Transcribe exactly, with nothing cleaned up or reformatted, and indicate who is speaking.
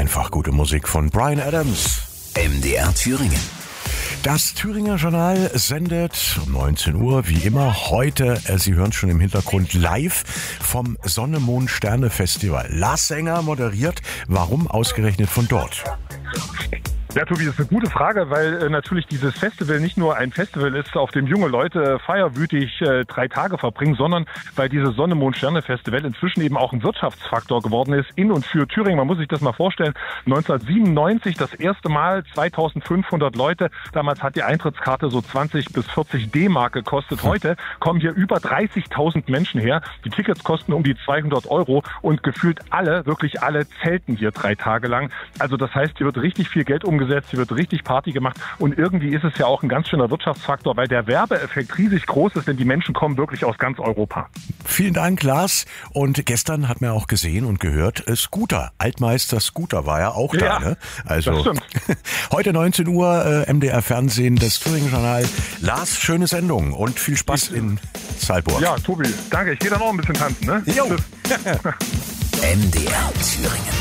Speaker 1: Einfach gute Musik von Bryan Adams.
Speaker 2: M D R Thüringen.
Speaker 1: Das Thüringer Journal sendet um neunzehn Uhr, wie immer, heute, äh, Sie hören schon im Hintergrund, live vom Sonne-Mond-Sterne-Festival. Lars Sänger moderiert. Warum ausgerechnet von dort?
Speaker 3: Ja, Tobi, das ist eine gute Frage, weil äh, natürlich dieses Festival nicht nur ein Festival ist, auf dem junge Leute feierwütig äh, drei Tage verbringen, sondern weil dieses Sonne-Mond-Sterne-Festival inzwischen eben auch ein Wirtschaftsfaktor geworden ist in und für Thüringen. Man muss sich das mal vorstellen, neunzehnhundertsiebenundneunzig das erste Mal, zweitausendfünfhundert Leute. Damals hat die Eintrittskarte so zwanzig bis vierzig D-Mark gekostet. Heute kommen hier über dreißigtausend Menschen her. Die Tickets kosten um die zweihundert Euro und gefühlt alle, wirklich alle zelten hier drei Tage lang. Also das heißt, hier wird richtig viel Geld umgesetzt. Hier wird richtig Party gemacht und irgendwie ist es ja auch ein ganz schöner Wirtschaftsfaktor, weil der Werbeeffekt riesig groß ist, denn die Menschen kommen wirklich aus ganz Europa.
Speaker 1: Vielen Dank, Lars. Und gestern hat man auch gesehen und gehört, Scooter, Altmeister Scooter war ja auch
Speaker 3: Ja,
Speaker 1: da. Ne? Also
Speaker 3: das stimmt.
Speaker 1: Heute neunzehn Uhr, äh, M D R Fernsehen, das Thüringen Journal. Lars, schöne Sendung und viel Spaß in Salzburg.
Speaker 3: Ja, Tobi, danke. Ich gehe dann auch ein bisschen tanzen. Ne?
Speaker 1: Jo.
Speaker 2: M D R Thüringen.